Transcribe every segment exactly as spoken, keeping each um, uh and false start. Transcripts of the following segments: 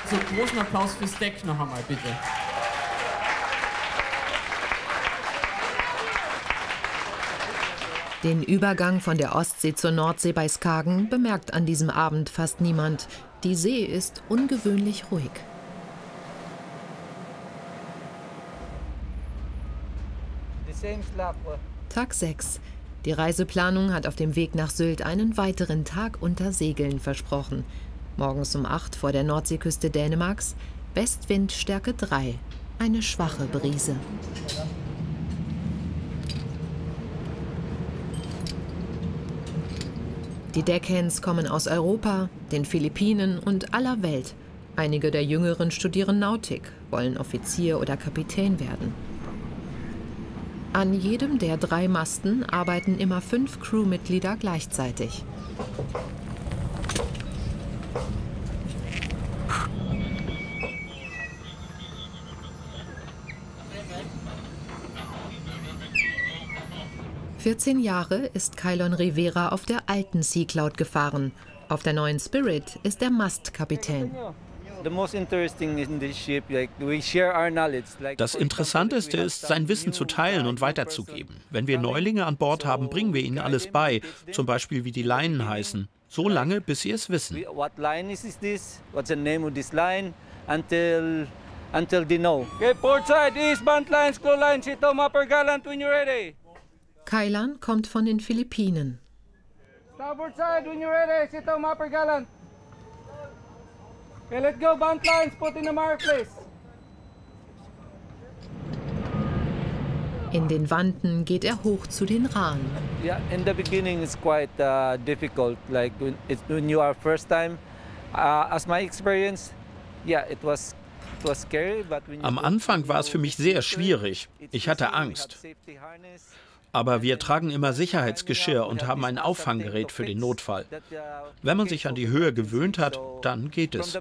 So, großen Applaus fürs Deck noch einmal, bitte. Den Übergang von der Ostsee zur Nordsee bei Skagen bemerkt an diesem Abend fast niemand. Die See ist ungewöhnlich ruhig. Tag sechs. Die Reiseplanung hat auf dem Weg nach Sylt einen weiteren Tag unter Segeln versprochen. Morgens um acht vor der Nordseeküste Dänemarks, Westwind Stärke drei, eine schwache Brise. Die Deckhands kommen aus Europa, den Philippinen und aller Welt. Einige der Jüngeren studieren Nautik, wollen Offizier oder Kapitän werden. An jedem der drei Masten arbeiten immer fünf Crewmitglieder gleichzeitig. vierzehn Jahre ist Kylon Rivera auf der alten Sea Cloud gefahren. Auf der neuen Spirit ist er Mastkapitän. Das Interessanteste ist, sein Wissen zu teilen und weiterzugeben. Wenn wir Neulinge an Bord haben, bringen wir ihnen alles bei, zum Beispiel wie die Leinen heißen. So lange, bis sie es wissen. Until they know. Okay, port side, eastbound lines, close line, sit home, upper gallant when you're ready. Kailan kommt von den Philippinen. Starboard side, when you're ready, sit home, upper gallant. Okay, let's go, bound lines, put in the mark, please. In den Wanten geht er hoch zu den Rahen. Yeah, in the beginning it's quite uh, difficult, like when, it's, when you are first time. Uh, as my experience, yeah, it was Am Anfang war es für mich sehr schwierig. Ich hatte Angst. Aber wir tragen immer Sicherheitsgeschirr und haben ein Auffanggerät für den Notfall. Wenn man sich an die Höhe gewöhnt hat, dann geht es.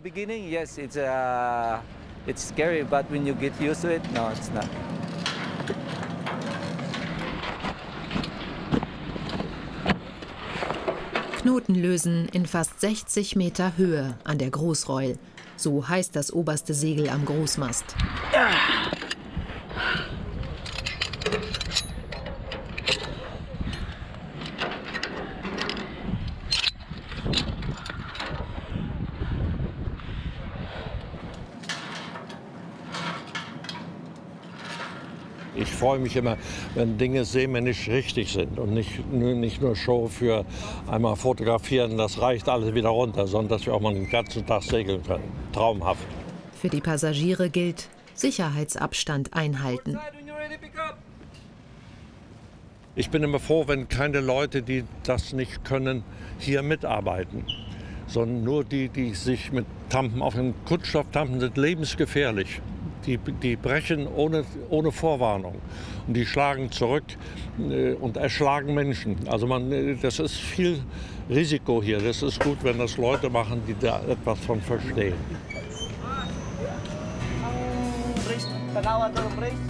Knoten lösen in fast sechzig Meter Höhe an der Großreul. So heißt das oberste Segel am Großmast. Ich freue mich immer, wenn Dinge seemännisch richtig sind und nicht, nicht nur Show für einmal fotografieren, das reicht alles wieder runter, sondern dass wir auch mal den ganzen Tag segeln können. Traumhaft. Für die Passagiere gilt Sicherheitsabstand einhalten. Ich bin immer froh, wenn keine Leute, die das nicht können, hier mitarbeiten, sondern nur die, die sich mit Tampen auf den Kunststoff tampen, sind lebensgefährlich. Die, die brechen ohne, ohne Vorwarnung und die schlagen zurück äh, und erschlagen Menschen. Also man, das ist viel Risiko hier. Das ist gut, wenn das Leute machen, die da etwas von verstehen.